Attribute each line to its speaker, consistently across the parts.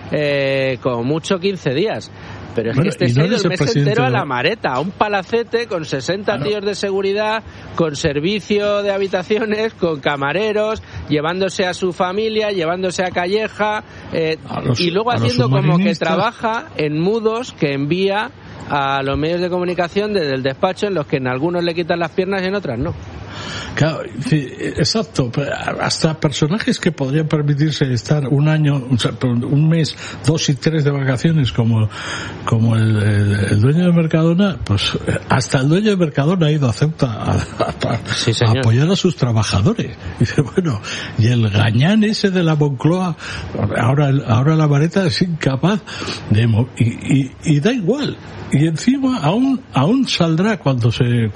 Speaker 1: como mucho 15 días. Pero es que este se ha ido el mes entero a la Mareta, a un palacete con 60 tíos de seguridad, con servicio de habitaciones, con camareros, llevándose a su familia, llevándose a Calleja, y luego haciendo como que trabaja en mudos que envía a los medios de comunicación desde el despacho, en los que en algunos le quitan las piernas y en otras no.
Speaker 2: Claro, sí, exacto. Hasta personajes que podrían permitirse estar un año, o sea, un mes, 2 y 3 de vacaciones, como el dueño de Mercadona, pues hasta el dueño de Mercadona ha ido a Ceuta a apoyar a sus trabajadores. Y dice, bueno, y el gañán ese de la Moncloa, ahora la Mareta es incapaz de y da igual. Y encima aún saldrá cuando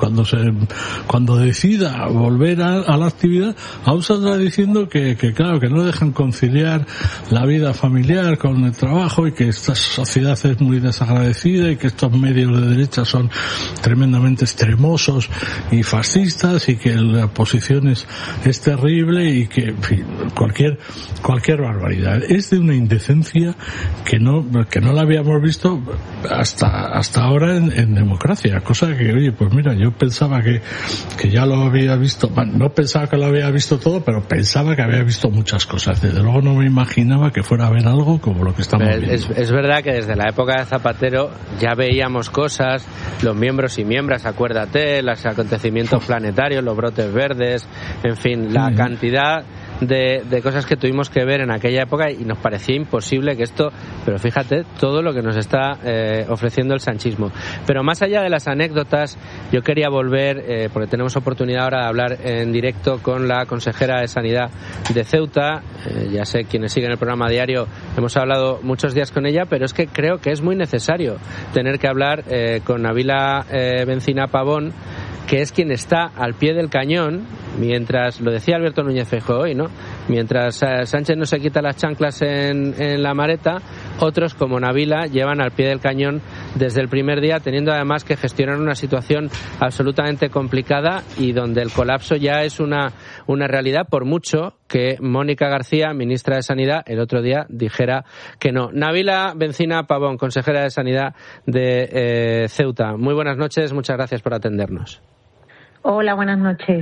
Speaker 2: decida volver a la actividad, aún saldrá diciendo que claro, que no dejan conciliar la vida familiar con el trabajo, y que esta sociedad es muy desagradecida, y que estos medios de derecha son tremendamente extremosos y fascistas, y que la oposición es terrible, y que, en fin, cualquier barbaridad. Es de una indecencia que no la habíamos visto hasta ahora en democracia, cosa que, oye, pues mira, yo pensaba que ya lo había visto, no pensaba que lo había visto todo, pero pensaba que había visto muchas cosas. Desde luego no me imaginaba que fuera a ver algo como lo que estamos viendo.
Speaker 1: Es verdad que desde la época de Zapatero ya veíamos cosas, los miembros y miembros, acuérdate, los acontecimientos planetarios, los brotes verdes, en fin, la cantidad de cosas que tuvimos que ver en aquella época, y nos parecía imposible que esto, pero fíjate todo lo que nos está ofreciendo el sanchismo. Pero más allá de las anécdotas, yo quería volver, porque tenemos oportunidad ahora de hablar en directo con la consejera de Sanidad de Ceuta. Ya sé, quienes siguen el programa diario, hemos hablado muchos días con ella, pero es que creo que es muy necesario tener que hablar con Nabila Bencina Pavón, que es quien está al pie del cañón, mientras, lo decía Alberto Núñez Feijóo hoy, ¿no? Mientras Sánchez no se quita las chanclas en la Mareta, otros como Nabila llevan al pie del cañón desde el primer día, teniendo además que gestionar una situación absolutamente complicada, y donde el colapso ya es una realidad, por mucho que Mónica García, ministra de Sanidad, el otro día dijera que no. Nabila Bencina Pavón, consejera de Sanidad de Ceuta. Muy buenas noches, muchas gracias por atendernos.
Speaker 3: Hola, buenas noches.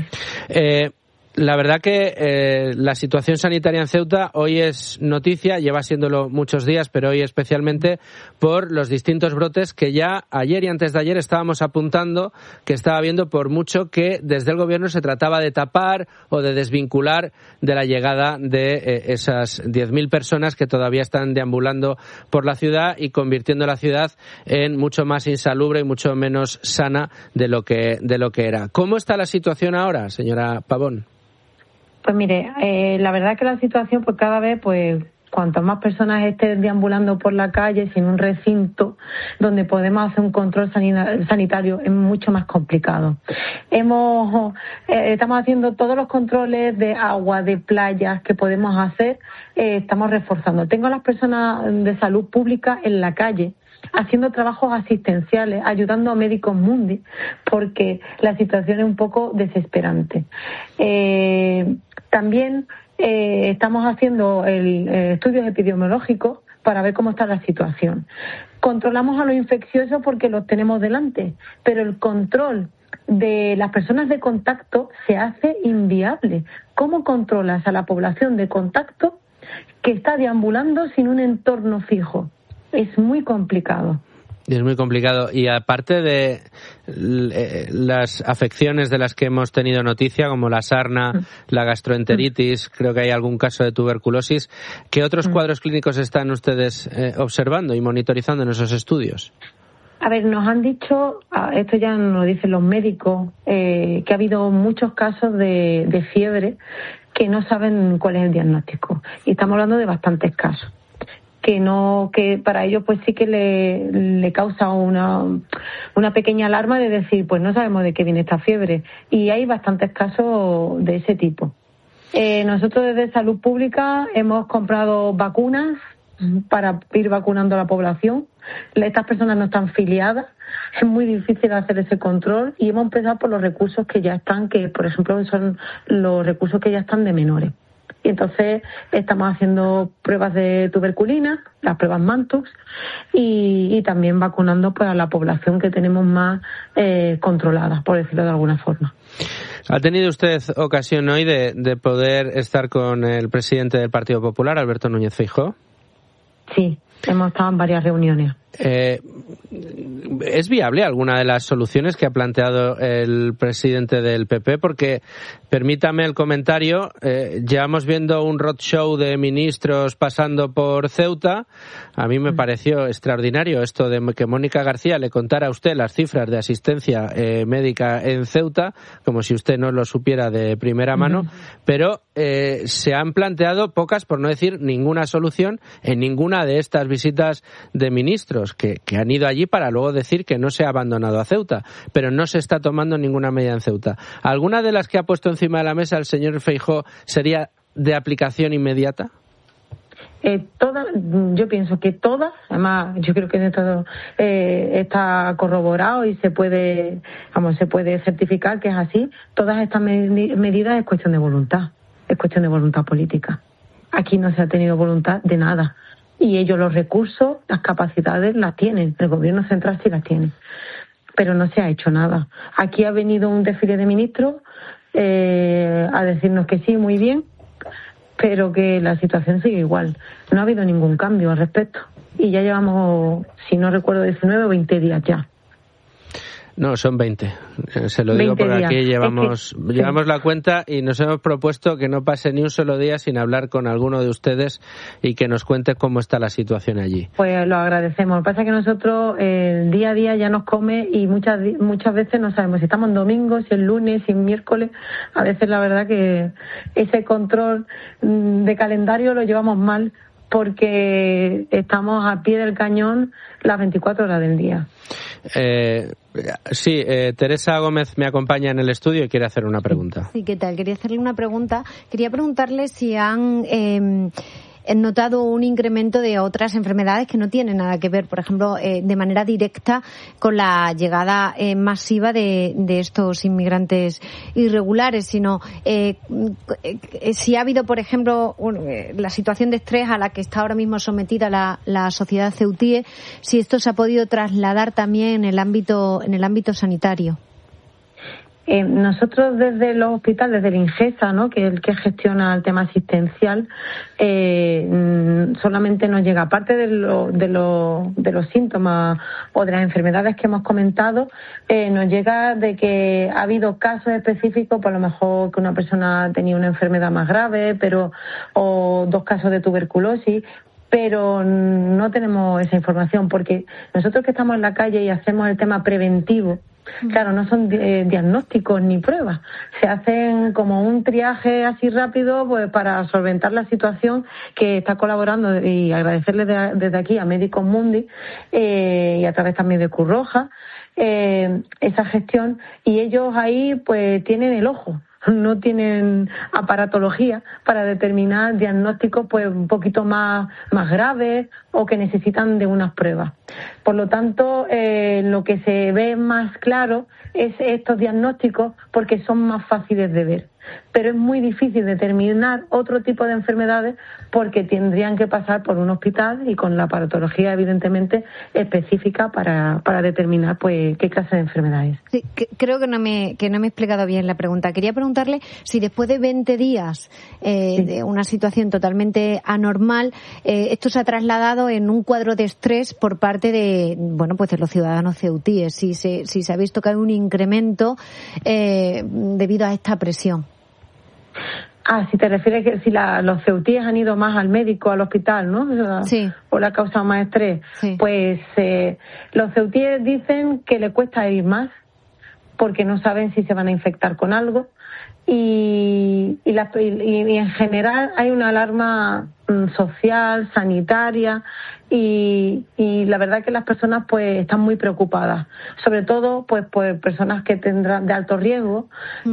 Speaker 1: La verdad que la situación sanitaria en Ceuta hoy es noticia, lleva siéndolo muchos días, pero hoy especialmente por los distintos brotes que ya ayer y antes de ayer estábamos apuntando que estaba habiendo, por mucho que desde el gobierno se trataba de tapar o de desvincular de la llegada de esas 10.000 personas que todavía están deambulando por la ciudad y convirtiendo la ciudad en mucho más insalubre y mucho menos sana de lo que era. ¿Cómo está la situación ahora, señora Pavón?
Speaker 3: Pues mire, la verdad que la situación, pues cada vez, pues cuantas más personas estén deambulando por la calle sin un recinto donde podemos hacer un control sanitario, es mucho más complicado. Estamos haciendo todos los controles de agua, de playas que podemos hacer, estamos reforzando. Tengo a las personas de salud pública en la calle haciendo trabajos asistenciales, ayudando a Médicos Mundi, porque la situación es un poco desesperante. También estamos haciendo estudios epidemiológicos para ver cómo está la situación. Controlamos a los infecciosos porque los tenemos delante, pero el control de las personas de contacto se hace inviable. ¿Cómo controlas a la población de contacto que está deambulando sin un entorno fijo? Es muy complicado.
Speaker 1: Es muy complicado. Y aparte de las afecciones de las que hemos tenido noticia, como la sarna, la gastroenteritis, creo que hay algún caso de tuberculosis, ¿qué otros cuadros clínicos están ustedes observando y monitorizando en esos estudios?
Speaker 3: A ver, nos han dicho, esto ya nos lo dicen los médicos, que ha habido muchos casos de fiebre que no saben cuál es el diagnóstico. Y estamos hablando de bastantes casos. Que para ellos pues sí que le causa una pequeña alarma de decir, pues no sabemos de qué viene esta fiebre, y hay bastantes casos de ese tipo. Nosotros desde Salud Pública hemos comprado vacunas para ir vacunando a la población. Estas personas no están filiadas, es muy difícil hacer ese control, y hemos empezado por los recursos que ya están, que por ejemplo son los recursos que ya están de menores. Y entonces estamos haciendo pruebas de tuberculina, las pruebas Mantux, y también vacunando pues a la población que tenemos más controlada, por decirlo de alguna forma.
Speaker 1: ¿Ha tenido usted ocasión hoy de poder estar con el presidente del Partido Popular, Alberto Núñez Feijóo?
Speaker 3: Sí, hemos estado en varias reuniones.
Speaker 1: ¿Es viable alguna de las soluciones que ha planteado el presidente del PP? Porque, permítame el comentario, llevamos viendo un roadshow de ministros pasando por Ceuta. A mí me pareció extraordinario esto de que Mónica García le contara a usted las cifras de asistencia médica en Ceuta, como si usted no lo supiera de primera mano, pero se han planteado pocas, por no decir ninguna solución, en ninguna de estas visitas de ministros que han ido allí para luego decir que no se ha abandonado a Ceuta, pero no se está tomando ninguna medida en Ceuta. ¿Alguna de las que ha puesto encima de la mesa el señor Feijóo sería de aplicación inmediata?
Speaker 3: Todas, yo pienso que todas, además yo creo que todo está corroborado y se puede certificar que es así. Todas estas medidas es cuestión de voluntad política. Aquí no se ha tenido voluntad de nada. Y ellos los recursos, las capacidades las tienen, el gobierno central sí las tiene, pero no se ha hecho nada. Aquí ha venido un desfile de ministros a decirnos que sí, muy bien, pero que la situación sigue igual. No ha habido ningún cambio al respecto y ya llevamos, si no recuerdo, 19 o 20 días ya.
Speaker 1: No, son 20. Se lo digo porque aquí llevamos la cuenta y nos hemos propuesto que no pase ni un solo día sin hablar con alguno de ustedes y que nos cuente cómo está la situación allí.
Speaker 3: Pues lo agradecemos. Lo que pasa es que nosotros el día a día ya nos come y muchas veces no sabemos si estamos en domingo, si es lunes, si es miércoles. A veces la verdad que ese control de calendario lo llevamos mal porque estamos a pie del cañón las 24 horas del día.
Speaker 1: Sí, Teresa Gómez me acompaña en el estudio y quiere hacer una pregunta.
Speaker 4: Sí, ¿qué tal? Quería hacerle una pregunta. Quería preguntarle si han notado un incremento de otras enfermedades que no tienen nada que ver, por ejemplo, de manera directa con la llegada masiva de estos inmigrantes irregulares, sino si ha habido, por ejemplo, la situación de estrés a la que está ahora mismo sometida la sociedad ceutíe, si esto se ha podido trasladar también en el ámbito sanitario.
Speaker 3: Nosotros desde los hospitales, desde el INGESA, ¿no?, que es el que gestiona el tema asistencial, solamente nos llega, aparte de los síntomas o de las enfermedades que hemos comentado, nos llega de que ha habido casos específicos, por lo mejor que una persona tenía una enfermedad más grave, o 2 casos de tuberculosis, pero no tenemos esa información porque nosotros que estamos en la calle y hacemos el tema preventivo, claro, no son diagnósticos ni pruebas. Se hacen como un triaje así rápido pues para solventar la situación, que está colaborando, y agradecerle desde aquí a Médicos Mundi y a través también de Cruz Roja esa gestión, y ellos ahí pues tienen el ojo. No tienen aparatología para determinar diagnósticos pues un poquito más graves o que necesitan de unas pruebas. Por lo tanto, lo que se ve más claro es estos diagnósticos porque son más fáciles de ver. Pero es muy difícil determinar otro tipo de enfermedades porque tendrían que pasar por un hospital y con la aparatología evidentemente específica para determinar pues qué clase de enfermedad es.
Speaker 4: Sí, creo que no me he explicado bien la pregunta. Quería preguntarle si después de 20 días de una situación totalmente anormal, esto se ha trasladado en un cuadro de estrés por parte de los ciudadanos ceutíes, si se ha visto que hay un incremento debido a esta presión.
Speaker 3: Si te refieres que si los ceutíes han ido más al médico, al hospital, ¿no?
Speaker 4: Sí.
Speaker 3: O le ha causado más estrés. Sí. Pues los ceutíes dicen que le cuesta ir más porque no saben si se van a infectar con algo y en general hay una alarma social, sanitaria y la verdad que las personas pues están muy preocupadas, sobre todo pues personas que tendrán de alto riesgo,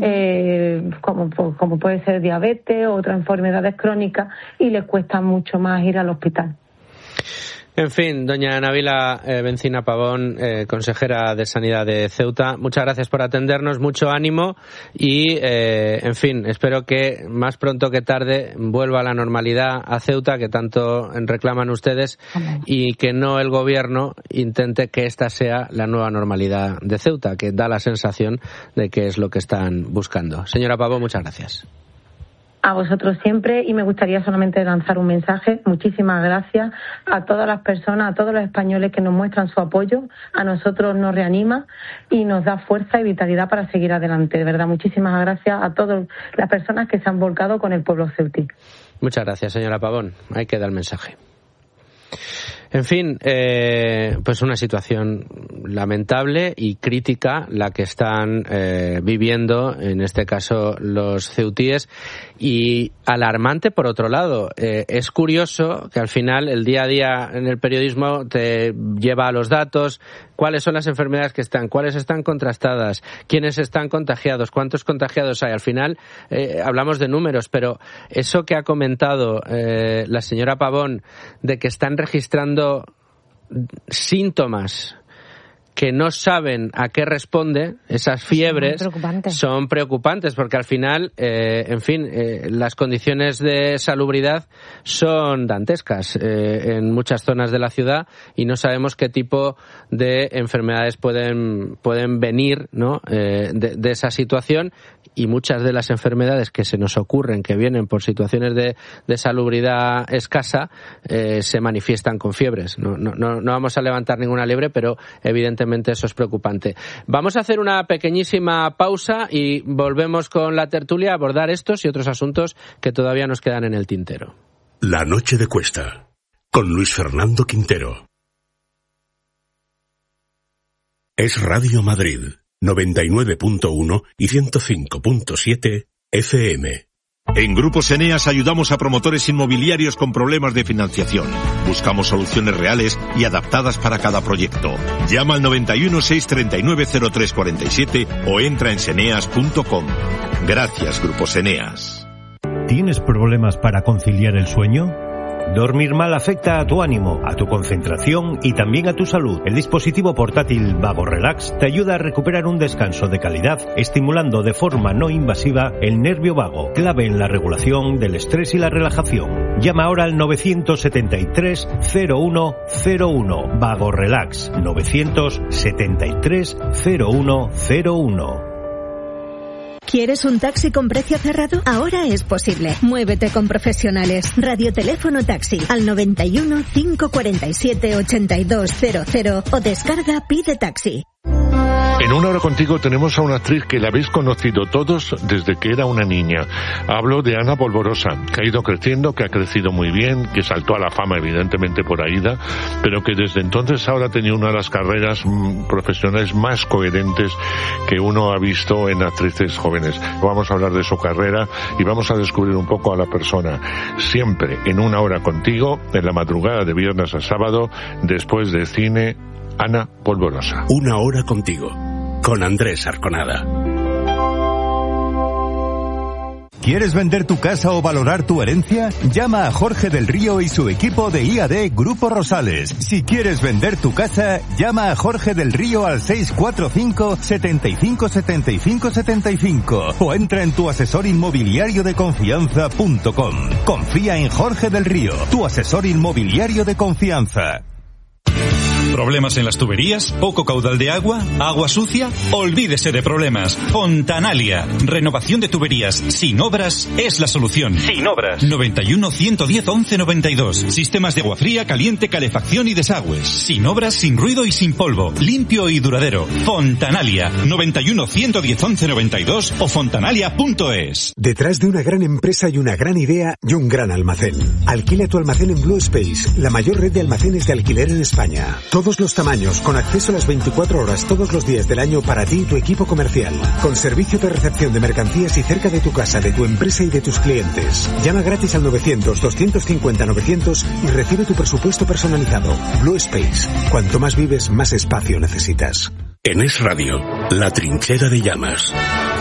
Speaker 3: como puede ser diabetes o otras enfermedades crónicas, y les cuesta mucho más ir al hospital.
Speaker 1: En fin, doña Nabila Bencina Pavón, consejera de Sanidad de Ceuta, muchas gracias por atendernos, mucho ánimo y, en fin, espero que más pronto que tarde vuelva la normalidad a Ceuta, que tanto reclaman ustedes, y que no el gobierno intente que esta sea la nueva normalidad de Ceuta, que da la sensación de que es lo que están buscando. Señora Pavón, muchas gracias.
Speaker 3: A vosotros siempre, y me gustaría solamente lanzar un mensaje. Muchísimas gracias a todas las personas, a todos los españoles que nos muestran su apoyo. A nosotros nos reanima y nos da fuerza y vitalidad para seguir adelante. De verdad, muchísimas gracias a todas las personas que se han volcado con el pueblo ceutí.
Speaker 1: Muchas gracias, señora Pavón. Ahí queda el mensaje. En fin, pues una situación lamentable y crítica la que están viviendo, en este caso, los ceutíes, y alarmante por otro lado. Es curioso que al final el día a día en el periodismo te lleva a los datos, cuáles son las enfermedades que están, cuáles están contrastadas, quiénes están contagiados, cuántos contagiados hay. Al final hablamos de números, pero eso que ha comentado la señora Pavón, de que están registrando síntomas que no saben a qué responde, esas fiebres son preocupantes porque al final, las condiciones de salubridad son dantescas en muchas zonas de la ciudad y no sabemos qué tipo de enfermedades pueden venir, ¿no? de esa situación, y muchas de las enfermedades que se nos ocurren que vienen por situaciones de salubridad escasa se manifiestan con fiebres. No vamos a levantar ninguna liebre, pero evidentemente eso es preocupante. Vamos a hacer una pequeñísima pausa y volvemos con la tertulia a abordar estos y otros asuntos que todavía nos quedan en el tintero.
Speaker 5: La noche de Cuesta, con Luis Fernando Quintero. Es Radio Madrid, 99.1 y 105.7 FM.
Speaker 6: En Grupos Eneas ayudamos a promotores inmobiliarios con problemas de financiación. Buscamos soluciones reales y adaptadas para cada proyecto. Llama al 91 639 0347 o entra en seneas.com. Gracias, Grupos Eneas.
Speaker 7: ¿Tienes problemas para conciliar el sueño? Dormir mal afecta a tu ánimo, a tu concentración y también a tu salud. El dispositivo portátil Vago Relax te ayuda a recuperar un descanso de calidad, estimulando de forma no invasiva el nervio vago, clave en la regulación del estrés y la relajación. Llama ahora al 973 0101. Vago Relax, 973 0101.
Speaker 8: ¿Quieres un taxi con precio cerrado? Ahora es posible. Muévete con profesionales. Radioteléfono taxi al 91 547 8200 o descarga Pide Taxi.
Speaker 9: En Una Hora Contigo tenemos a una actriz que la habéis conocido todos desde que era una niña. Hablo de Ana Polvorosa, que ha ido creciendo, que ha crecido muy bien, que saltó a la fama evidentemente por Aída, pero que desde entonces ahora ha tenido una de las carreras profesionales más coherentes que uno ha visto en actrices jóvenes. Vamos a hablar de su carrera y vamos a descubrir un poco a la persona. Siempre en Una Hora Contigo, en la madrugada de viernes a sábado, después de cine, Ana Polvorosa.
Speaker 5: Una Hora Contigo, con Andrés Arconada.
Speaker 10: ¿Quieres vender tu casa o valorar tu herencia? Llama a Jorge del Río y su equipo de IAD Grupo Rosales. Si quieres vender tu casa, llama a Jorge del Río al 645 75 75 75 o entra en tuasesorinmobiliariodeconfianza.com. Confía en Jorge del Río, tu asesor inmobiliario de confianza.
Speaker 11: ¿Problemas en las tuberías? ¿Poco caudal de agua? ¿Agua sucia? Olvídese de problemas. Fontanalia. Renovación de tuberías sin obras es la solución. Sin obras. 91 110 11 92. Sistemas de agua fría, caliente, calefacción y desagües. Sin obras, sin ruido y sin polvo. Limpio y duradero. Fontanalia. 91 110 11 92 o fontanalia.es.
Speaker 12: Detrás de una gran empresa hay una gran idea y un gran almacén. Alquila tu almacén en Blue Space, la mayor red de almacenes de alquiler en España. Todos los tamaños, con acceso a las 24 horas todos los días del año para ti y tu equipo comercial. Con servicio de recepción de mercancías y cerca de tu casa, de tu empresa y de tus clientes. Llama gratis al 900-250-900 y recibe tu presupuesto personalizado. Blue Space. Cuanto más vives, más espacio necesitas.
Speaker 5: En Es Radio, La Trinchera de Llamas.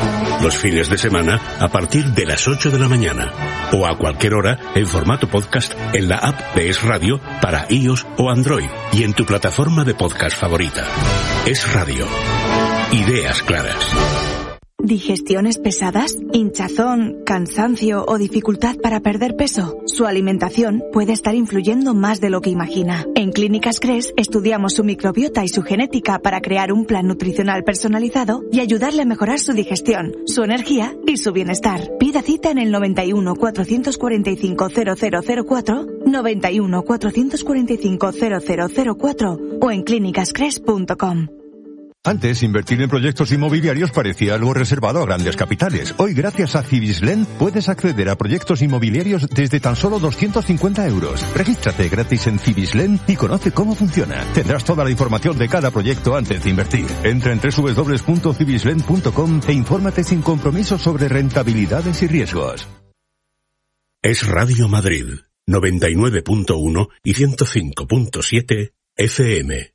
Speaker 5: Los fines de semana a partir de las 8 de la mañana. O a cualquier hora en formato podcast en la app de Es Radio para iOS o Android y en tu plataforma de podcast favorita. Es Radio. Ideas claras.
Speaker 13: ¿Digestiones pesadas? ¿Hinchazón, cansancio o dificultad para perder peso? Su alimentación puede estar influyendo más de lo que imagina. En Clínicas Cres estudiamos su microbiota y su genética para crear un plan nutricional personalizado y ayudarle a mejorar su digestión, su energía y su bienestar. Pida cita en el 91 445 0004, 91 445 0004 o en clínicascres.com.
Speaker 10: Antes, invertir en proyectos inmobiliarios parecía algo reservado a grandes capitales. Hoy, gracias a Cibislen, puedes acceder a proyectos inmobiliarios desde tan solo 250 euros. Regístrate gratis en Cibislen y conoce cómo funciona. Tendrás toda la información de cada proyecto antes de invertir. Entra en www.cibislen.com e infórmate sin compromiso sobre rentabilidades y riesgos.
Speaker 5: Es Radio Madrid, 99.1 y 105.7 FM.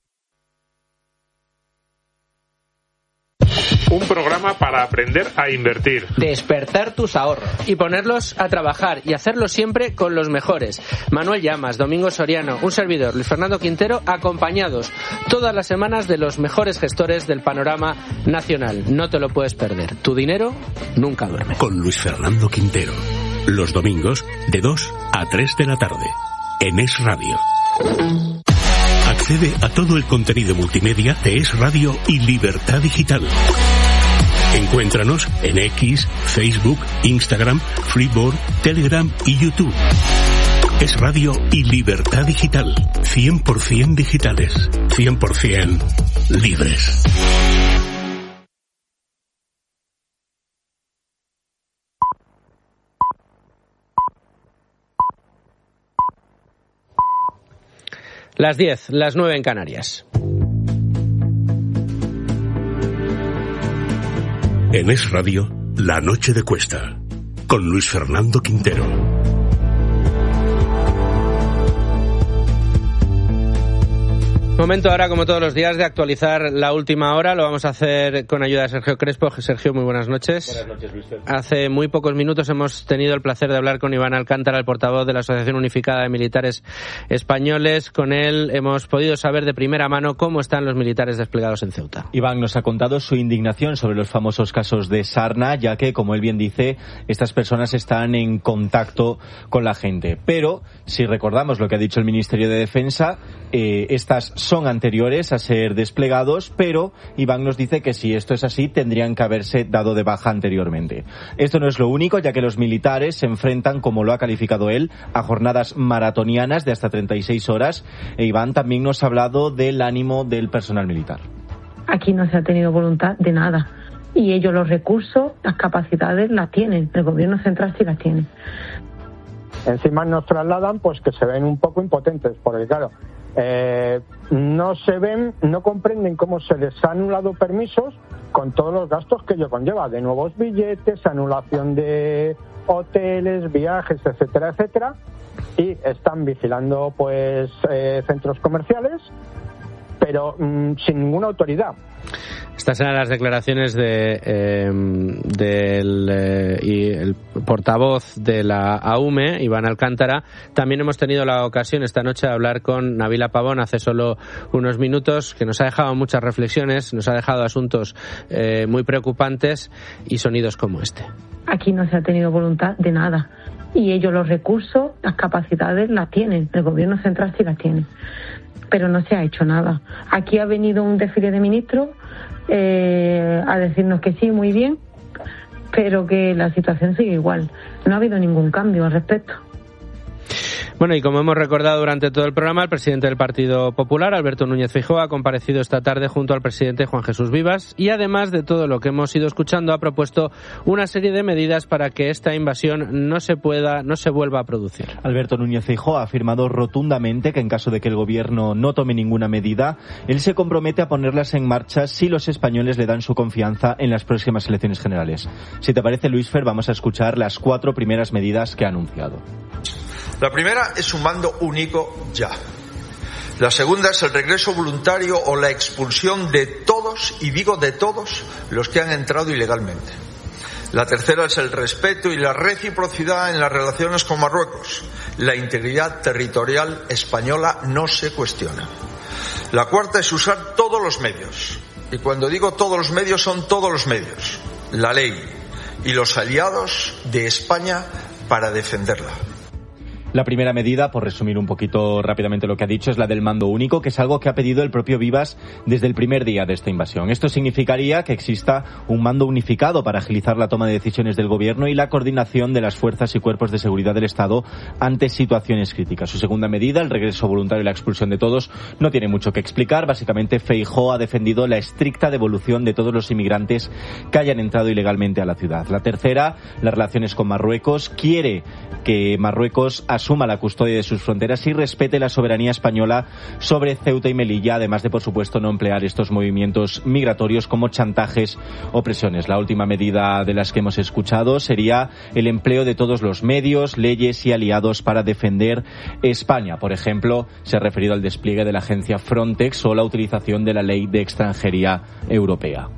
Speaker 9: Un programa para aprender a invertir.
Speaker 1: Despertar tus ahorros y ponerlos a trabajar y hacerlo siempre con los mejores. Manuel Llamas, Domingo Soriano, un servidor, Luis Fernando Quintero, acompañados todas las semanas de los mejores gestores del panorama nacional. No te lo puedes perder. Tu dinero nunca duerme.
Speaker 5: Con Luis Fernando Quintero. Los domingos de 2 a 3 de la tarde. En Es Radio. Accede a todo el contenido multimedia de Es Radio y Libertad Digital. Encuéntranos en X, Facebook, Instagram, Freeboard, Telegram y YouTube. Es Radio y Libertad Digital. 100% digitales. 100% libres.
Speaker 1: Las 10, las 9 en Canarias.
Speaker 5: En Es Radio, La Noche de Cuesta, con Luis Fernando Quintero.
Speaker 1: Momento ahora, como todos los días, de actualizar la última hora. Lo vamos a hacer con ayuda de Sergio Crespo. Sergio, muy buenas noches.
Speaker 14: Buenas noches, Luis.
Speaker 1: Hace muy pocos minutos hemos tenido el placer de hablar con Iván Alcántara, el portavoz de la Asociación Unificada de Militares Españoles. Con él hemos podido saber de primera mano cómo están los militares desplegados en Ceuta.
Speaker 14: Iván nos ha contado su indignación sobre los famosos casos de Sarna, ya que, como él bien dice, estas personas están en contacto con la gente. Pero, si recordamos lo que ha dicho el Ministerio de Defensa, estas son anteriores a ser desplegados, pero Iván nos dice que si esto es así, tendrían que haberse dado de baja anteriormente. Esto no es lo único, ya que los militares se enfrentan, como lo ha calificado él, a jornadas maratonianas de hasta 36 horas. E Iván también nos ha hablado del ánimo del personal militar.
Speaker 3: Aquí no se ha tenido voluntad de nada. Y ellos los recursos, las capacidades las tienen. El gobierno central sí las tiene.
Speaker 15: Encima nos trasladan pues que se ven un poco impotentes, porque claro, no comprenden cómo se les ha anulado permisos con todos los gastos que ello conlleva, de nuevos billetes, anulación de hoteles, viajes, etcétera, etcétera, y están vigilando pues centros comerciales, pero sin ninguna autoridad.
Speaker 1: Estas eran las declaraciones del portavoz de la AUME, Iván Alcántara. También hemos tenido la ocasión esta noche de hablar con Nabila Pavón hace solo unos minutos, que nos ha dejado muchas reflexiones, nos ha dejado asuntos muy preocupantes y sonidos como este.
Speaker 3: Aquí no se ha tenido voluntad de nada. Y ellos los recursos, las capacidades las tienen. El gobierno central sí las tiene. Pero no se ha hecho nada. Aquí ha venido un desfile de ministros a decirnos que sí, muy bien, pero que la situación sigue igual. No ha habido ningún cambio al respecto.
Speaker 1: Bueno, y como hemos recordado durante todo el programa, el presidente del Partido Popular, Alberto Núñez Feijóo, ha comparecido esta tarde junto al presidente Juan Jesús Vivas y, además de todo lo que hemos ido escuchando, ha propuesto una serie de medidas para que esta invasión no se vuelva a producir.
Speaker 14: Alberto Núñez Feijóo ha afirmado rotundamente que en caso de que el gobierno no tome ninguna medida, él se compromete a ponerlas en marcha si los españoles le dan su confianza en las próximas elecciones generales. Si te parece, Luis Fer, vamos a escuchar las 4 primeras medidas que ha anunciado.
Speaker 16: La primera es un mando único ya. La segunda es el regreso voluntario o la expulsión de todos, y digo de todos, los que han entrado ilegalmente. La tercera es el respeto y la reciprocidad en las relaciones con Marruecos. La integridad territorial española no se cuestiona. La cuarta es usar todos los medios. Y cuando digo todos los medios, son todos los medios. La ley y los aliados de España para defenderla.
Speaker 14: La primera medida, por resumir un poquito rápidamente lo que ha dicho, es la del mando único, que es algo que ha pedido el propio Vivas desde el primer día de esta invasión. Esto significaría que exista un mando unificado para agilizar la toma de decisiones del gobierno y la coordinación de las fuerzas y cuerpos de seguridad del Estado ante situaciones críticas. Su segunda medida, el regreso voluntario y la expulsión de todos, no tiene mucho que explicar. Básicamente, Feijóo ha defendido la estricta devolución de todos los inmigrantes que hayan entrado ilegalmente a la ciudad. La tercera, las relaciones con Marruecos. Quiere que Marruecos asuma la custodia de sus fronteras y respete la soberanía española sobre Ceuta y Melilla, además de, por supuesto, no emplear estos movimientos migratorios como chantajes o presiones. La última medida de las que hemos escuchado sería el empleo de todos los medios, leyes y aliados para defender España. Por ejemplo, se ha referido al despliegue de la agencia Frontex o la utilización de la Ley de Extranjería Europea.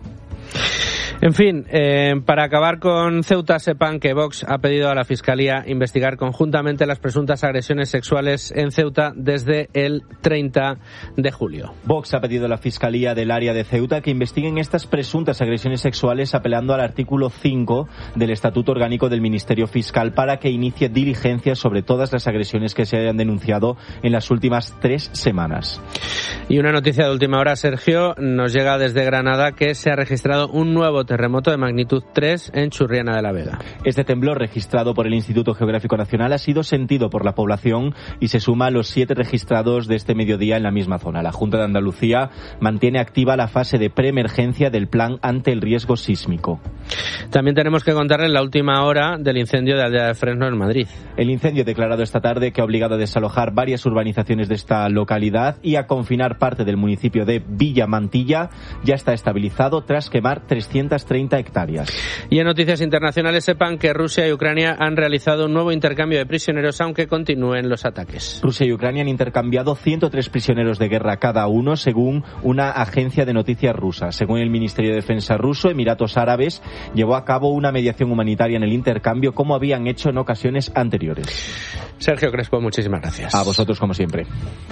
Speaker 1: En fin, para acabar con Ceuta, sepan que Vox ha pedido a la Fiscalía investigar conjuntamente las presuntas agresiones sexuales en Ceuta desde el 30 de julio.
Speaker 14: Vox ha pedido a la Fiscalía del área de Ceuta que investiguen estas presuntas agresiones sexuales apelando al artículo 5 del Estatuto Orgánico del Ministerio Fiscal para que inicie diligencias sobre todas las agresiones que se hayan denunciado en las últimas 3 semanas.
Speaker 1: Y una noticia de última hora, Sergio, nos llega desde Granada que se ha registrado un nuevo terremoto de magnitud 3 en Churriana de la Vega.
Speaker 14: Este temblor registrado por el Instituto Geográfico Nacional ha sido sentido por la población y se suma a los 7 registrados de este mediodía en la misma zona. La Junta de Andalucía mantiene activa la fase de preemergencia del plan ante el riesgo sísmico.
Speaker 1: También tenemos que contarles la última hora del incendio de Aldea de Fresno en Madrid.
Speaker 14: El incendio declarado esta tarde que ha obligado a desalojar varias urbanizaciones de esta localidad y a confinar parte del municipio de Villa Mantilla ya está estabilizado tras quemar 330 hectáreas.
Speaker 1: Y en noticias internacionales, sepan que Rusia y Ucrania han realizado un nuevo intercambio de prisioneros, aunque continúen los ataques.
Speaker 14: Rusia y Ucrania han intercambiado 103 prisioneros de guerra cada uno, según una agencia de noticias rusa. Según el Ministerio de Defensa ruso, Emiratos Árabes llevó a cabo una mediación humanitaria en el intercambio, como habían hecho en ocasiones anteriores.
Speaker 1: Sergio Crespo, muchísimas gracias.
Speaker 14: A vosotros, como siempre.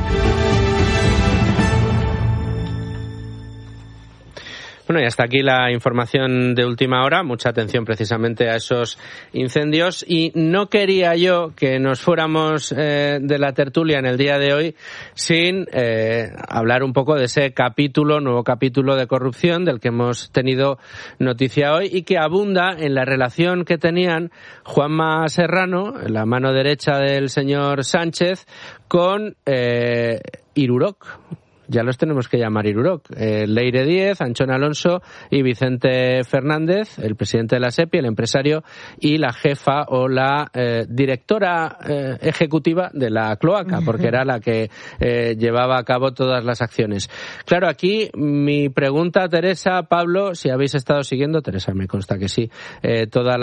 Speaker 1: Bueno, y hasta aquí la información de última hora. Mucha atención precisamente a esos incendios. Y no quería yo que nos fuéramos de la tertulia en el día de hoy sin hablar un poco de ese nuevo capítulo de corrupción del que hemos tenido noticia hoy y que abunda en la relación que tenían Juanma Serrano, la mano derecha del señor Sánchez, con Irurok. Ya los tenemos que llamar Irurok. Leire Díez, Anchón Alonso y Vicente Fernández, el presidente de la SEPI, el empresario, y la jefa o la directora ejecutiva de la cloaca, porque era la que llevaba a cabo todas las acciones. Claro, aquí mi pregunta, Teresa, Pablo, si habéis estado siguiendo, Teresa me consta que sí, todas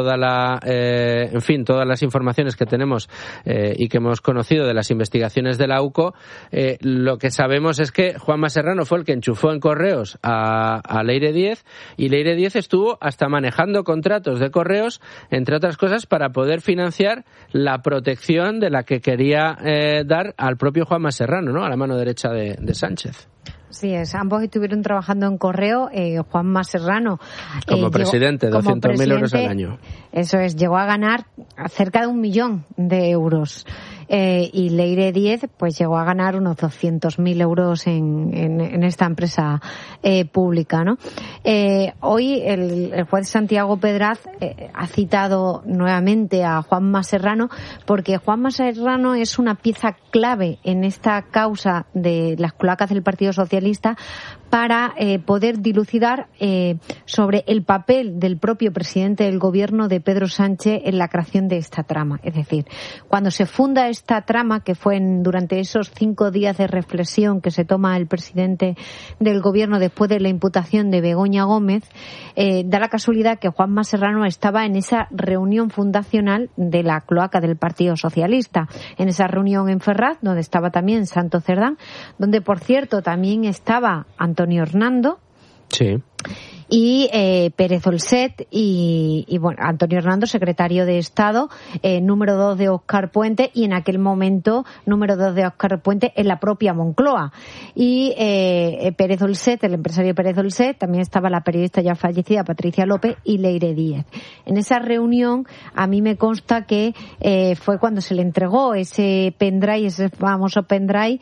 Speaker 1: las informaciones que tenemos y que hemos conocido de las investigaciones de la UCO, lo que sabemos es que Juanma Serrano fue el que enchufó en Correos a Leire Díez, y Leire Díez estuvo hasta manejando contratos de Correos, entre otras cosas, para poder financiar la protección de la que quería dar al propio Juanma Serrano, ¿no? A la mano derecha de Sánchez.
Speaker 4: Sí, ambos estuvieron trabajando en Correo. Juanma Serrano
Speaker 1: como presidente, 200.000 euros al año.
Speaker 4: Eso es, llegó a ganar cerca de 1 millón de euros. Y Leire Díez pues llegó a ganar unos 200.000 euros en esta empresa pública, ¿no? Hoy el juez Santiago Pedraz ha citado nuevamente a Juanma Serrano, porque Juanma Serrano es una pieza clave en esta causa de las cloacas del Partido Socialista para poder dilucidar sobre el papel del propio presidente del gobierno de Pedro Sánchez en la creación de esta trama. Es decir, cuando se funda esta trama, que fue durante esos 5 días de reflexión que se toma el presidente del gobierno después de la imputación de Begoña Gómez, da la casualidad que Juanma Serrano estaba en esa reunión fundacional de la cloaca del Partido Socialista, en esa reunión en Ferraz, donde estaba también Santos Cerdán, donde, por cierto, también estaba Antonio Hernando.
Speaker 1: Sí.
Speaker 4: y Pérez Olset y bueno, Antonio Hernando, secretario de Estado, número 2 de Óscar Puente, y en aquel momento número 2 de Óscar Puente en la propia Moncloa. Y Pérez Olset, el empresario Pérez Olset, también estaba la periodista ya fallecida Patricia López y Leire Díez. En esa reunión a mí me consta que fue cuando se le entregó ese pendrive, ese famoso pendrive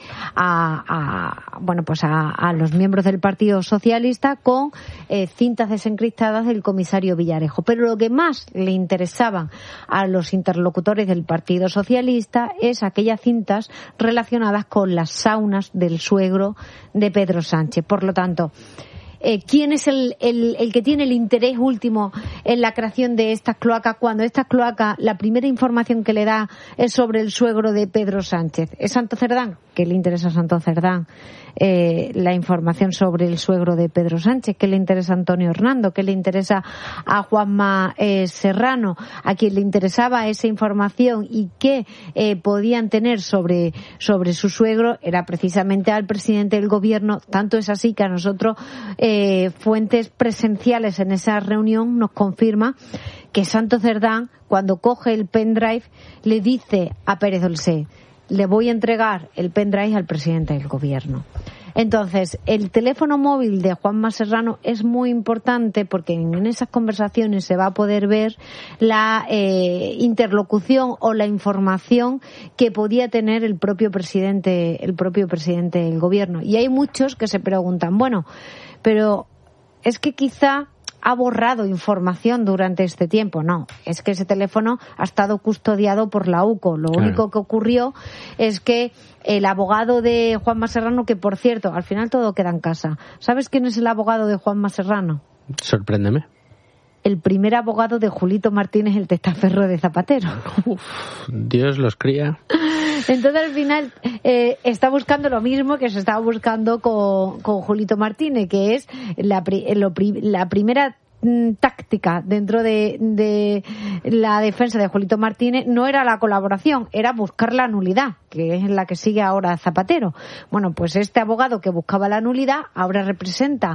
Speaker 4: a los miembros del Partido Socialista con cintas desencriptadas del comisario Villarejo. Pero lo que más le interesaban a los interlocutores del Partido Socialista es aquellas cintas relacionadas con las saunas del suegro de Pedro Sánchez. Por lo tanto, ¿quién es el que tiene el interés último en la creación de estas cloacas cuando estas cloacas, la primera información que le da es sobre el suegro de Pedro Sánchez? ¿Es Santo Cerdán? ¿Qué le interesa a Santo Cerdán la información sobre el suegro de Pedro Sánchez? ¿Qué le interesa a Antonio Hernando? ¿Qué le interesa a Juanma Serrano? A quien le interesaba esa información y qué podían tener sobre su suegro era precisamente al presidente del gobierno. Tanto es así que a nosotros fuentes presenciales en esa reunión nos confirma que Santo Cerdán, cuando coge el pendrive, le dice a Pérez Olset: le voy a entregar el pendrive al presidente del gobierno. Entonces, el teléfono móvil de Juanma Serrano es muy importante porque en esas conversaciones se va a poder ver la interlocución o la información que podía tener el propio presidente del gobierno. Y hay muchos que se preguntan, bueno, pero es que quizá ha borrado información durante este tiempo. No, es que ese teléfono ha estado custodiado por la UCO. Lo único que ocurrió es que el abogado de Juanma Serrano, que por cierto, al final todo queda en casa. ¿Sabes quién es el abogado de Juanma Serrano?
Speaker 1: Sorpréndeme.
Speaker 4: El primer abogado de Julito Martínez, el testaferro de Zapatero.
Speaker 1: Uf, Dios los cría.
Speaker 4: Entonces al final está buscando lo mismo que se estaba buscando con Julito Martínez, que es la primera táctica dentro de la defensa de Julito Martínez no era la colaboración, era buscar la nulidad, que es la que sigue ahora Zapatero. Bueno, pues este abogado que buscaba la nulidad ahora representa,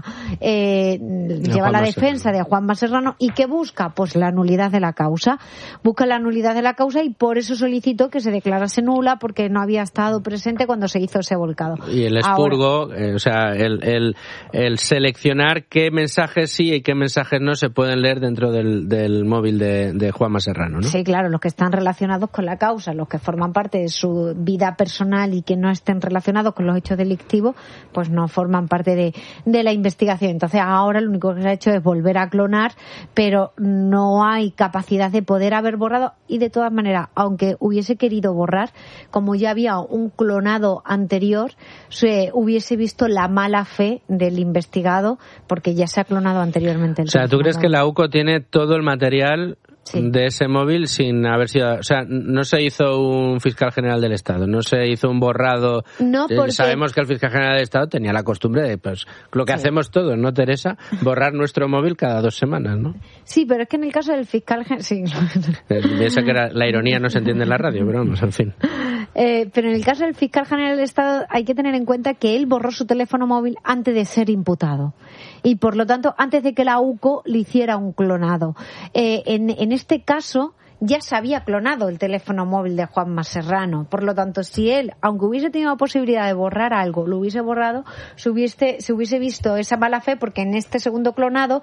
Speaker 4: lleva la defensa de Juanma Serrano. ¿Y qué busca? Pues la nulidad de la causa. Busca la nulidad de la causa y por eso solicitó que se declarase nula, porque no había estado presente cuando se hizo ese volcado.
Speaker 1: Y el expurgo, o sea, el seleccionar qué mensajes sí y qué mensajes no se pueden leer dentro del móvil de Juanma Serrano, ¿no?
Speaker 4: Sí, claro, los que están relacionados con la causa, los que forman parte de su vida personal y que no estén relacionados con los hechos delictivos, pues no forman parte de la investigación. Entonces ahora lo único que se ha hecho es volver a clonar, pero no hay capacidad de poder haber borrado, y de todas maneras, aunque hubiese querido borrar, como ya había un clonado anterior, se hubiese visto la mala fe del investigado, porque ya se ha clonado anteriormente el
Speaker 1: ¿tú crees que la UCO tiene todo el material de ese móvil sin haber sido... O sea, no se hizo un fiscal general del Estado, no se hizo un borrado...
Speaker 4: No, porque...
Speaker 1: Sabemos que el fiscal general del Estado tenía la costumbre de, pues, lo que hacemos todos, ¿no, Teresa? Borrar nuestro móvil cada 2 semanas, ¿no?
Speaker 4: Sí, pero es que en el caso del fiscal general... Sí.
Speaker 1: Piensa que la ironía no se entiende en la radio, pero vamos, en fin.
Speaker 4: Pero en el caso del fiscal general del Estado hay que tener en cuenta que él borró su teléfono móvil antes de ser imputado. Y por lo tanto, antes de que la UCO le hiciera un clonado. En este caso, ya se había clonado el teléfono móvil de Juanma Serrano. Por lo tanto, si él, aunque hubiese tenido la posibilidad de borrar algo, lo hubiese borrado, se hubiese visto esa mala fe, porque en este segundo clonado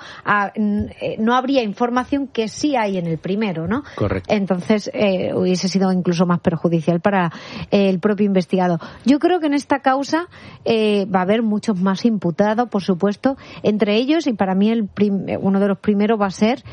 Speaker 4: no habría información que sí hay en el primero, ¿no?
Speaker 1: Correcto.
Speaker 4: Entonces, hubiese sido incluso más perjudicial para el propio investigado. Yo creo que en esta causa va a haber muchos más imputados, por supuesto. Entre ellos, y para mí uno de los primeros va a ser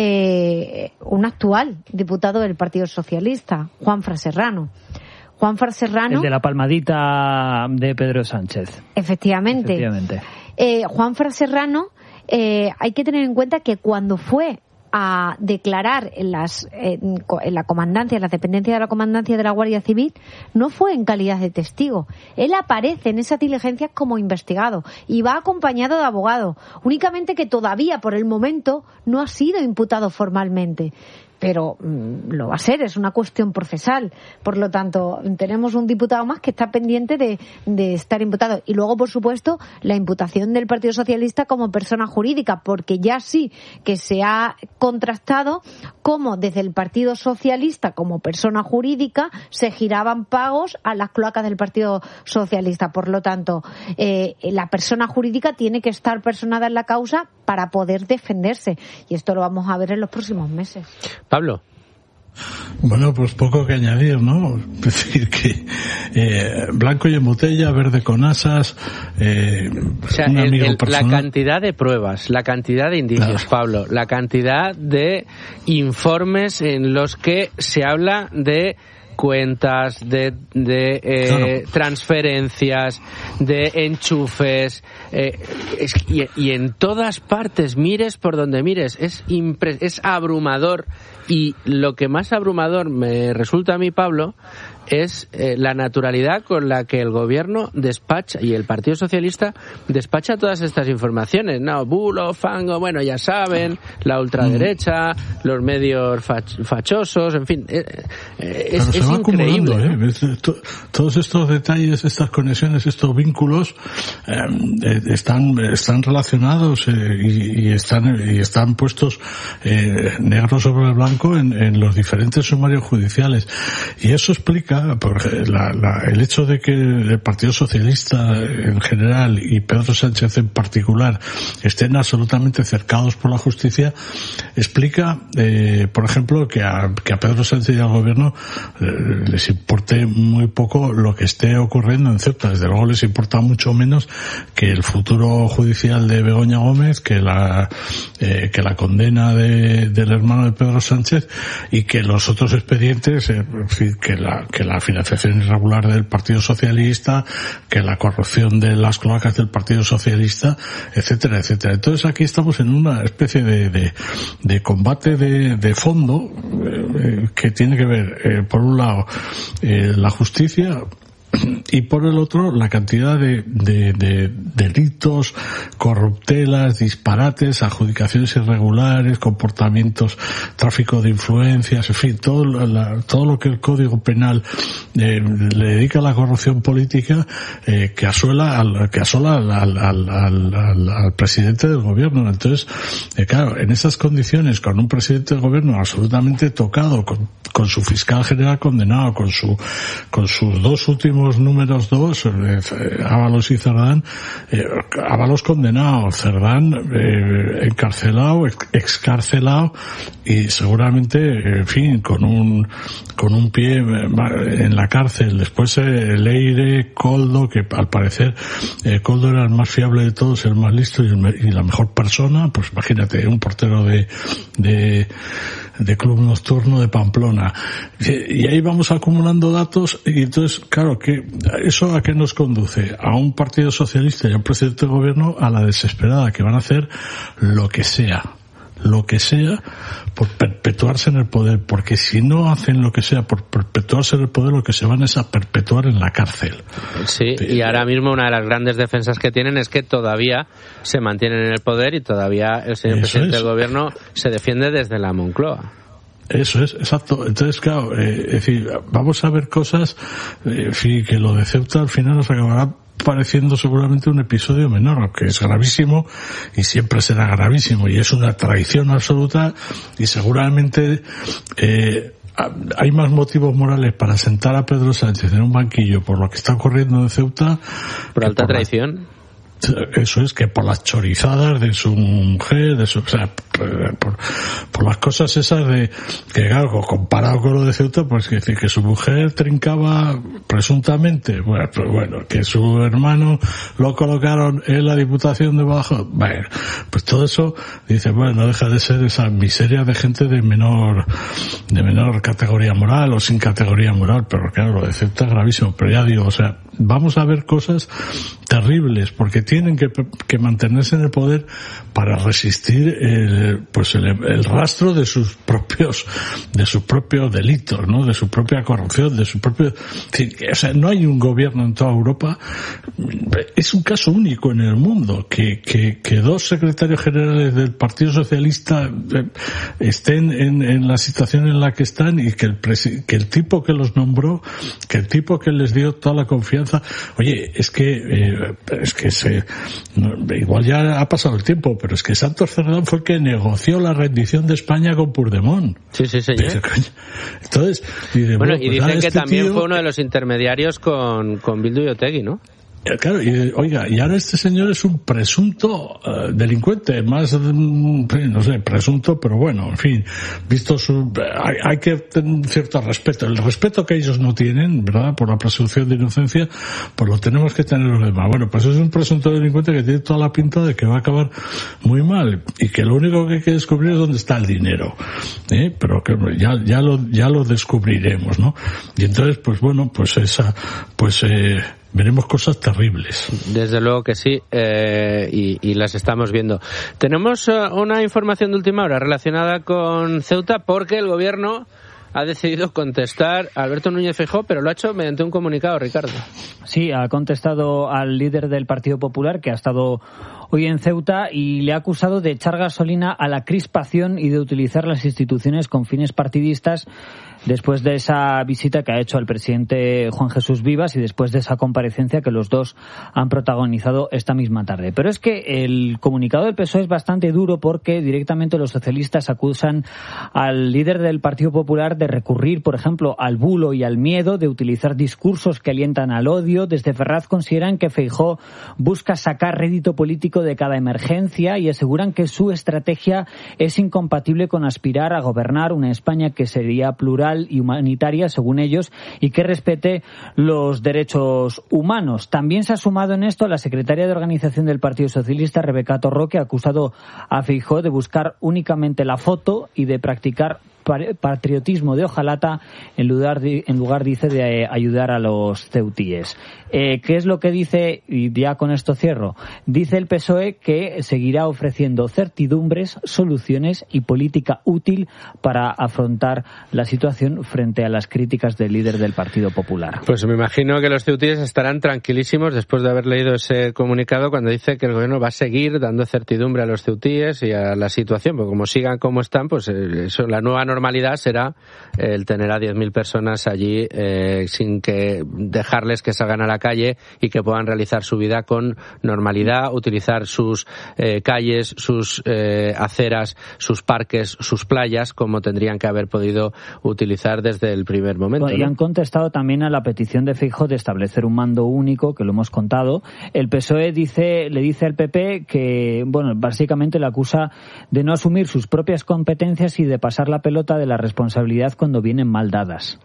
Speaker 4: un actual diputado del Partido Socialista, Juanfran Serrano. Juanfran Serrano...
Speaker 17: El de la palmadita de Pedro Sánchez.
Speaker 4: Efectivamente. Juanfran Serrano, hay que tener en cuenta que cuando fue a declarar en la comandancia, en la dependencia de la comandancia de la Guardia Civil, no fue en calidad de testigo. Él aparece en esas diligencias como investigado y va acompañado de abogado, únicamente que todavía por el momento no ha sido imputado formalmente. pero lo va a ser, es una cuestión procesal. Por lo tanto, tenemos un diputado más que está pendiente de estar imputado. Y luego, por supuesto, la imputación del Partido Socialista como persona jurídica, porque ya sí que se ha contrastado cómo desde el Partido Socialista como persona jurídica se giraban pagos a las cloacas del Partido Socialista. Por lo tanto, la persona jurídica tiene que estar personada en la causa para poder defenderse. Y esto lo vamos a ver en los próximos meses.
Speaker 1: Pablo.
Speaker 2: Bueno, pues poco que añadir, ¿no? Es decir, que blanco y en botella, verde con asas,
Speaker 1: o sea, la cantidad de pruebas, la cantidad de indicios, Pablo, la cantidad de informes en los que se habla de cuentas, de transferencias, de enchufes, y en todas partes, mires por donde mires, es abrumador. Y lo que más abrumador me resulta a mí, Pablo, es la naturalidad con la que el gobierno despacha y el Partido Socialista despacha todas estas informaciones. No, bulo, fango, bueno, ya saben, la ultraderecha, los medios fachosos, en fin, es increíble, ¿no?
Speaker 2: Todos estos detalles, estas conexiones, estos vínculos están relacionados y están puestos negro sobre blanco en los diferentes sumarios judiciales, y eso explica porque el hecho de que el Partido Socialista en general y Pedro Sánchez en particular estén absolutamente cercados por la justicia explica, por ejemplo, que a Pedro Sánchez y al gobierno les importe muy poco lo que esté ocurriendo en Ceuta. Desde luego les importa mucho menos que el futuro judicial de Begoña Gómez, que la condena del hermano de Pedro Sánchez y que los otros expedientes, en fin, que la financiación irregular del Partido Socialista, que la corrupción de las cloacas del Partido Socialista, etcétera, etcétera. Entonces aquí estamos en una especie de combate de fondo que tiene que ver, por un lado, la justicia, y por el otro la cantidad de delitos, corruptelas, disparates, adjudicaciones irregulares, comportamientos, tráfico de influencias, en fin, todo lo que el Código Penal le dedica a la corrupción política, que asola al presidente del gobierno. Entonces, claro, en esas condiciones, con un presidente del gobierno absolutamente tocado, con su fiscal general condenado, con sus dos últimos números dos, Ábalos y Cerdán, Ábalos condenado, Cerdán encarcelado, excarcelado, y seguramente, en fin, con un pie en la cárcel. Después Leire, Koldo, que al parecer Koldo era el más fiable de todos, el más listo y la mejor persona, pues imagínate, un portero de Club Nocturno de Pamplona. Y ahí vamos acumulando datos, y entonces, claro, que ¿eso a qué nos conduce? A un Partido Socialista y a un presidente de gobierno a la desesperada, que van a hacer lo que sea por perpetuarse en el poder, porque si no hacen lo que sea por perpetuarse en el poder, lo que se van es a perpetuar en la cárcel.
Speaker 1: Sí, y ahora mismo una de las grandes defensas que tienen es que todavía se mantienen en el poder y todavía el señor presidente del gobierno se defiende desde la Moncloa.
Speaker 2: Eso es, exacto. Entonces, claro, es decir, vamos a ver cosas, que lo de Ceuta al final nos acabará pareciendo seguramente un episodio menor, que es gravísimo y siempre será gravísimo, y es una traición absoluta, y seguramente hay más motivos morales para sentar a Pedro Sánchez en un banquillo por lo que está ocurriendo en Ceuta.
Speaker 1: ¿Por alta traición?
Speaker 2: Eso es, que por las chorizadas de su mujer, o sea, por las cosas esas de que, claro, comparado con lo de Ceuta, pues que su mujer trincaba presuntamente, bueno, que su hermano lo colocaron en la Diputación de Badajoz, bueno, pues todo eso, dice, bueno, no deja de ser esa miseria de gente de menor categoría moral o sin categoría moral, pero claro, lo de Ceuta es gravísimo. Pero ya digo, o sea, vamos a ver cosas terribles, porque tienen que mantenerse en el poder para resistir el rastro de sus propios delitos, ¿no? De su propia corrupción, de su propio, o sea, no hay un gobierno en toda Europa. Es un caso único en el mundo que dos secretarios generales del Partido Socialista estén en la situación en la que están, y que el tipo que los nombró, que el tipo que les dio toda la confianza, oye, igual ya ha pasado el tiempo, pero es que Santos Cerdán fue el que negoció la rendición de España con Puigdemont.
Speaker 1: Sí, señor.
Speaker 2: Entonces,
Speaker 1: y dicen que también fue uno de los intermediarios con Bildu y Otegi, ¿no?
Speaker 2: Claro, y ahora este señor es un presunto delincuente, más, no sé, presunto, pero bueno, en fin, visto hay que tener cierto respeto. El respeto que ellos no tienen, ¿verdad?, por la presunción de inocencia, pues lo tenemos que tener los demás. Bueno, pues es un presunto delincuente que tiene toda la pinta de que va a acabar muy mal, y que lo único que hay que descubrir es dónde está el dinero, pero que ya lo descubriremos, ¿no? Y entonces, pues bueno, veremos cosas terribles.
Speaker 1: Desde luego que sí, y las estamos viendo. Tenemos una información de última hora relacionada con Ceuta, porque el gobierno ha decidido contestar a Alberto Núñez Feijóo, pero lo ha hecho mediante un comunicado, Ricardo.
Speaker 17: Sí, ha contestado al líder del Partido Popular, que ha estado hoy en Ceuta, y le ha acusado de echar gasolina a la crispación y de utilizar las instituciones con fines partidistas, después de esa visita que ha hecho al presidente Juan Jesús Vivas y después de esa comparecencia que los dos han protagonizado esta misma tarde. Pero es que el comunicado del PSOE es bastante duro, porque directamente los socialistas acusan al líder del Partido Popular de recurrir, por ejemplo, al bulo y al miedo, de utilizar discursos que alientan al odio. Desde Ferraz consideran que Feijóo busca sacar rédito político de cada emergencia y aseguran que su estrategia es incompatible con aspirar a gobernar una España que sería plural y humanitaria, según ellos, y que respete los derechos humanos. También se ha sumado en esto la secretaria de Organización del Partido Socialista, Rebeca Torró, que ha acusado a Feijóo de buscar únicamente la foto y de practicar patriotismo de hojalata en lugar, dice, de ayudar a los ceutíes. ¿Qué es lo que dice? Y ya con esto cierro. Dice el PSOE que seguirá ofreciendo certidumbres, soluciones y política útil para afrontar la situación frente a las críticas del líder del Partido Popular.
Speaker 1: Pues me imagino que los ceutíes estarán tranquilísimos después de haber leído ese comunicado, cuando dice que el gobierno va a seguir dando certidumbre a los ceutíes y a la situación, porque como sigan como están, pues eso, la nueva normalidad será el tener a 10.000 personas allí sin que dejarles que salgan a la calle y que puedan realizar su vida con normalidad, utilizar sus calles, sus aceras, sus parques, sus playas, como tendrían que haber podido utilizar desde el primer momento.
Speaker 17: Bueno, y han contestado también a la petición de Feijóo de establecer un mando único, que lo hemos contado. El PSOE le dice al PP que, bueno, básicamente le acusa de no asumir sus propias competencias y de pasar la pelota de la responsabilidad cuando vienen mal dadas.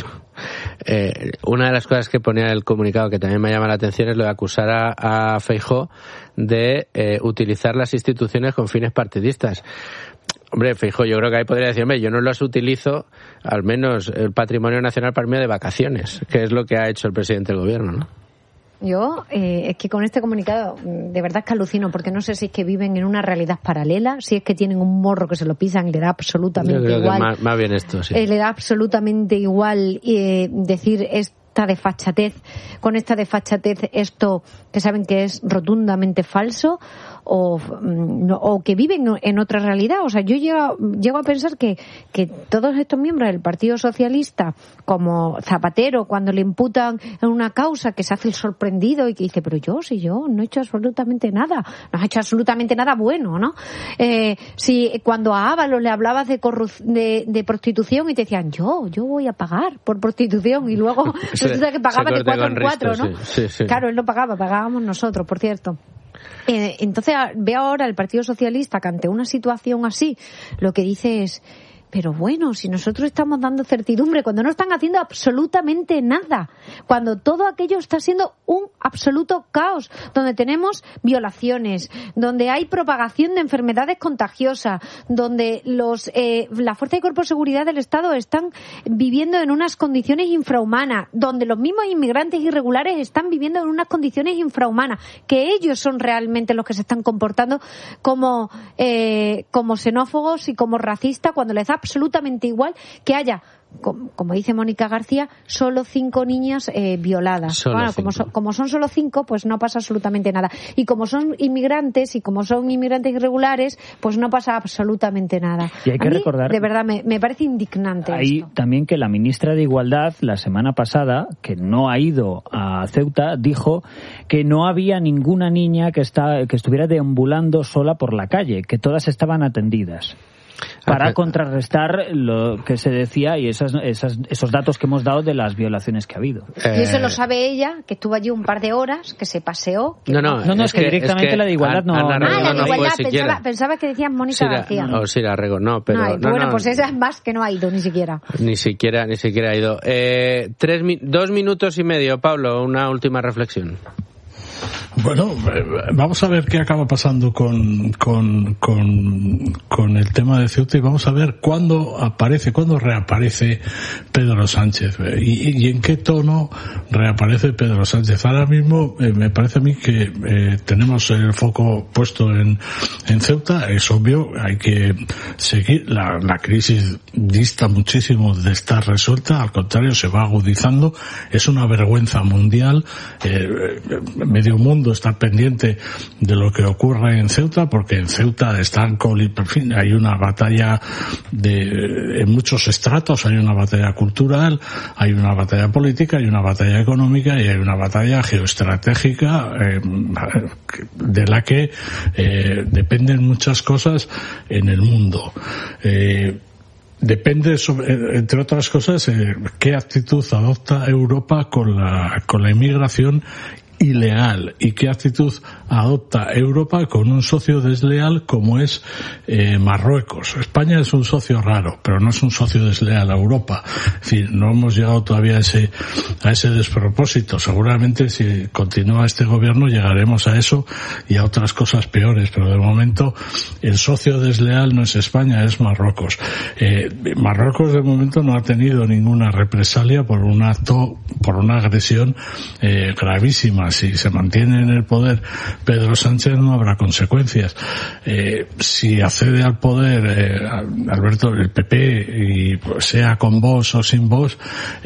Speaker 1: Una de las cosas que ponía el comunicado, que también me llama la atención, es lo de acusar a Feijóo de utilizar las instituciones con fines partidistas. Hombre, Feijóo, yo creo que ahí podría decir, yo no los utilizo, al menos el patrimonio nacional, para irme de vacaciones, que es lo que ha hecho el presidente del gobierno, ¿no?
Speaker 4: Yo, es que con este comunicado, de verdad que alucino, porque no sé si es que viven en una realidad paralela, si es que tienen un morro que se lo pisan y le da absolutamente igual.
Speaker 1: Yo creo que más bien esto, sí.
Speaker 4: Le da absolutamente igual decir esta desfachatez, con esta desfachatez, esto que saben que es rotundamente falso, o que viven en otra realidad. O sea, yo llego a pensar que todos estos miembros del Partido Socialista, como Zapatero, cuando le imputan en una causa, que se hace el sorprendido y que dice, pero yo no he hecho absolutamente nada, no has hecho absolutamente nada bueno, ¿no? Si cuando a Ábalos le hablabas de prostitución y te decían, yo voy a pagar por prostitución, y luego resulta que pagaba de 4 en 4, ¿no?
Speaker 1: Sí.
Speaker 4: Claro, él no pagaba, pagábamos nosotros, por cierto. Entonces veo ahora el Partido Socialista que ante una situación así lo que dice es, Pero bueno, si nosotros estamos dando certidumbre, cuando no están haciendo absolutamente nada, cuando todo aquello está siendo un absoluto caos, donde tenemos violaciones, donde hay propagación de enfermedades contagiosas, donde la Fuerza y Cuerpo de Seguridad del Estado están viviendo en unas condiciones infrahumanas, donde los mismos inmigrantes irregulares están viviendo en unas condiciones infrahumanas, que ellos son realmente los que se están comportando como xenófobos y como racistas, cuando les da absolutamente igual que haya, como dice Mónica García, solo 5 niñas violadas. Bueno, como son solo 5, pues no pasa absolutamente nada. Y como son inmigrantes irregulares, pues no pasa absolutamente nada.
Speaker 17: Y hay que recordar,
Speaker 4: de verdad, me parece indignante
Speaker 17: ahí
Speaker 4: esto.
Speaker 17: También que la ministra de Igualdad, la semana pasada, que no ha ido a Ceuta, dijo que no había ninguna niña que estuviera deambulando sola por la calle, que todas estaban atendidas. Para contrarrestar lo que se decía y esos datos que hemos dado de las violaciones que ha habido.
Speaker 4: Y eso lo sabe ella, que estuvo allí un par de horas, que se paseó.
Speaker 17: No, es que directamente la de igualdad no.
Speaker 4: La de igualdad, pensaba que decías Mónica García.
Speaker 1: Sí, la rego, no, pero...
Speaker 4: Pues esa es más que no ha ido, ni siquiera.
Speaker 1: Ni siquiera ha ido. 2 minutos y medio, Pablo, una última reflexión.
Speaker 2: Bueno, vamos a ver qué acaba pasando con el tema de Ceuta y vamos a ver cuándo reaparece Pedro Sánchez y en qué tono reaparece Pedro Sánchez. Ahora mismo me parece a mí que tenemos el foco puesto en Ceuta. Es obvio, hay que seguir. La crisis dista muchísimo de estar resuelta, al contrario, se va agudizando. Es una vergüenza mundial. Medio mundo está pendiente de lo que ocurre en Ceuta, porque en Ceuta están hay una batalla en muchos estratos, hay una batalla cultural, hay una batalla política, hay una batalla económica y hay una batalla geoestratégica de la que dependen muchas cosas en el mundo. Depende, entre otras cosas, qué actitud adopta Europa con la inmigración ilegal y qué actitud adopta Europa con un socio desleal como es Marruecos. España es un socio raro, pero no es un socio desleal a Europa. Es decir, no hemos llegado todavía a ese despropósito. Seguramente si continúa este gobierno llegaremos a eso y a otras cosas peores, pero de momento el socio desleal no es España, es Marruecos. Marruecos de momento no ha tenido ninguna represalia por una agresión gravísima. Si se mantiene en el poder Pedro Sánchez no habrá consecuencias. Si accede al poder Alberto, el PP, y sea con Vox o sin Vox,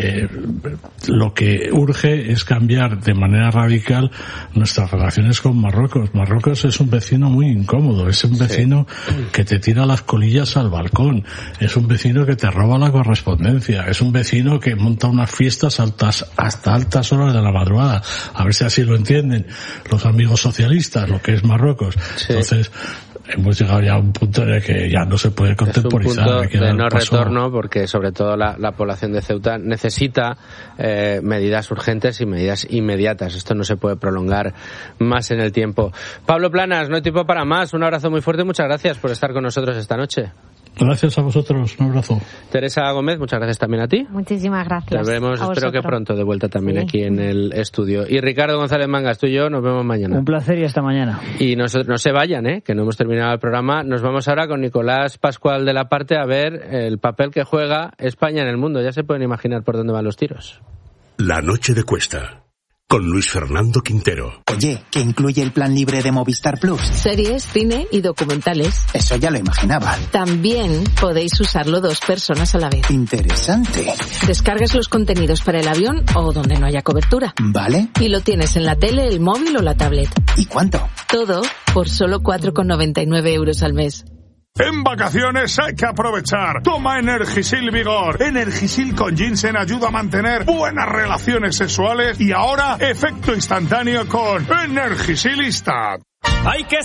Speaker 2: lo que urge es cambiar de manera radical nuestras relaciones con Marruecos. Marruecos es un vecino muy incómodo, es un vecino que te tira las colillas al balcón, es un vecino que te roba la correspondencia, es un vecino que monta unas fiestas hasta altas horas de la madrugada. A ver si así lo entienden los amigos socialistas, lo que es Marruecos. Sí. Entonces, hemos llegado ya a un punto en el que ya no se puede contemporizar.
Speaker 1: Es un punto de no retorno, porque sobre todo la población de Ceuta necesita medidas urgentes y medidas inmediatas. Esto no se puede prolongar más en el tiempo. Pablo Planas, no hay tiempo para más. Un abrazo muy fuerte y muchas gracias por estar con nosotros esta noche.
Speaker 2: Gracias a vosotros, un abrazo.
Speaker 1: Teresa Gómez, muchas gracias también a ti.
Speaker 4: Muchísimas gracias.
Speaker 1: Nos vemos, espero que pronto, de vuelta también aquí en el estudio. Y Ricardo González Mangas, tú y yo nos vemos mañana.
Speaker 17: Un placer y hasta mañana.
Speaker 1: Y no se vayan, que no hemos terminado el programa. Nos vamos ahora con Nicolás Pascual de la Parte a ver el papel que juega España en el mundo. Ya se pueden imaginar por dónde van los tiros.
Speaker 5: La noche de Cuesta, con Luis Fernando Quintero.
Speaker 18: Oye, ¿qué incluye el plan libre de Movistar Plus?
Speaker 19: Series, cine y documentales.
Speaker 18: Eso ya lo imaginaba.
Speaker 19: También podéis usarlo 2 personas a la vez.
Speaker 18: Interesante.
Speaker 19: Descargas los contenidos para el avión o donde no haya cobertura.
Speaker 18: Vale.
Speaker 19: Y lo tienes en la tele, el móvil o la tablet.
Speaker 18: ¿Y cuánto?
Speaker 19: Todo por solo 4,99 € al mes.
Speaker 20: En vacaciones hay que aprovechar. Toma Energisil Vigor. Energisil con ginseng ayuda a mantener buenas relaciones sexuales y ahora efecto instantáneo con Energisilista.
Speaker 21: Hay que